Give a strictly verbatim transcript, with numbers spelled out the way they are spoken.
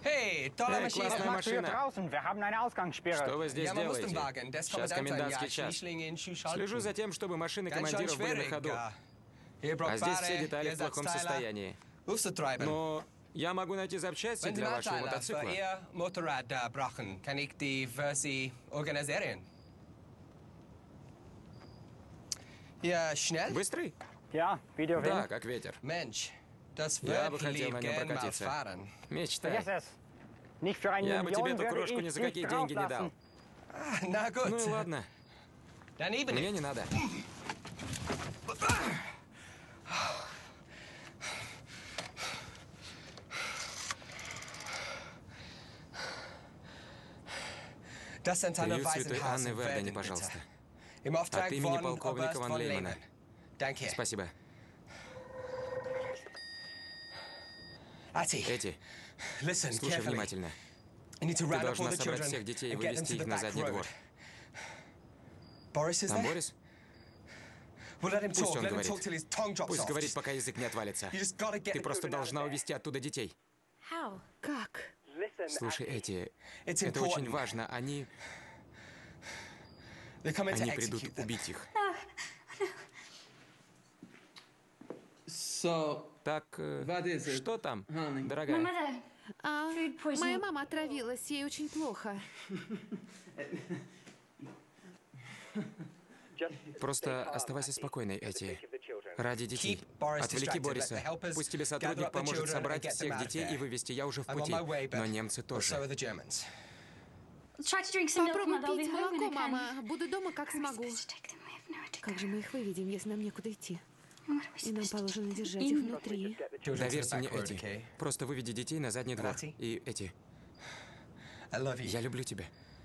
Эй, классная машина. машина. Что вы здесь Ja, man muss den делаете? Wagen. Das Сейчас Kommandantin, комендантский ja, час. Schließlinge in Schuhschalten. Слежу за тем, чтобы машины Ganz schön командиров были на schwierig. ходу. ja. Hier А braucht здесь все Ware, детали hier в плохом Ersatzteile. состоянии. Aufzutreiben. Но я могу найти запчасти Wenn Sie для вашего Nachteile für мотоцикла. Ihr Motorrad da brauchen, kann ich die für Sie organisieren. Ja, schnell? Быстрый? Ja, wie der Да, Wind. как ветер. Mensch, das Я бы wird хотел на lieb нем gern mal прокатиться. fahren. Мечтай. Vergiss es. Nicht für einen Я бы тебе Million эту würde крошку ни ich за dich какие деньги не дал. drauflassen. Ah, na gut. Ну и ладно, Dann eben мне nicht. не надо. Das sind Anne Приют Святой Анны Weisenhausen, Вердени, Werden, пожалуйста. bitte. Im Auftrag От имени von полковника Oberst Ван von Леймана. Lehman. Danke. Спасибо. Ati, Эти, listen слушай carefully. внимательно. You need to Ты round up all должна the собрать children всех детей и and get them вывести to их the на back задний road. двор. Boris is Там there? Борис? Well, let him Пусть talk. он Let him говорит. talk till his tongue drops Пусть off. говорит, Just- пока язык не отвалится. You just gotta get Ты the просто children out of должна there. увести оттуда детей. How? Как? Слушай, эти, It's это очень important. важно. Они, They're coming to они execute придут them. убить их. So, Так, э, What is it, что там, honey? дорогая? Mother, А, Food poisoning. моя мама отравилась, ей очень плохо. Просто оставайся спокойной, Эти. Ради детей. Keep Boris Отвлеки distracted. Let Бориса. the helpers Пусть тебе gather сотрудник up the поможет children собрать and get them всех out of детей there. и вывести. Я уже в I'm on пути. my way, but Но немцы so are тоже. the Germans. try to drink some milk, Попробуй Mother. I'll be пить home when молоко, I can. мама. Буду дома, как How are we смогу. supposed to take them? We have nowhere to Как go. же мы их выведем, если нам некуда идти? What are we И нам supposed to положено keep them держать их in? внутри. Children to the Доверься мне, back road, Эти. okay? Просто выведи детей на задний двор. Рати? И, Эти, I love you. я люблю тебя.